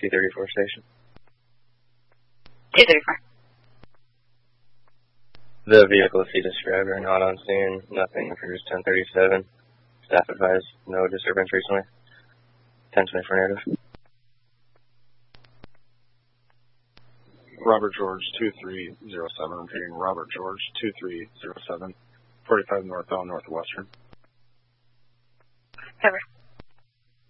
234 station. 234. The vehicle C described are not on scene. Nothing for 1037. Staff advised no disturbance recently. 1024 native. Robert George 2307. I'm treating Robert George 2307. 45 northbound Northwestern. Cover.